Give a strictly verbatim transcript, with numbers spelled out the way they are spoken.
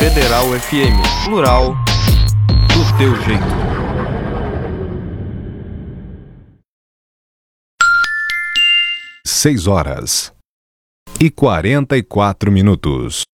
Federal F M, plural, do teu jeito. Seis horas e quarenta e quatro minutos.